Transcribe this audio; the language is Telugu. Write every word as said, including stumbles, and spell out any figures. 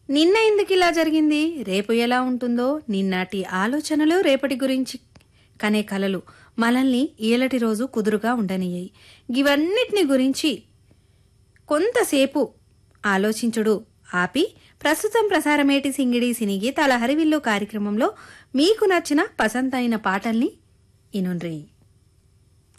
నిన్న ఎందుకిలా జరిగింది, రేపు ఎలా ఉంటుందో, నిన్నటి ఆలోచనలు రేపటి గురించి కనే కలలు మనల్ని ఈలటి రోజు కుదురుగా ఉండనియ్యాయి. ఇవన్నిటిని గురించి కొంతసేపు ఆలోచించుడు ఆపి ప్రస్తుతం ప్రసారమేటి సింగిడి సినీ గీతాల హరివిల్లు కార్యక్రమంలో మీకు నచ్చిన పసందైన పాటల్ని ఇనుండ్రి.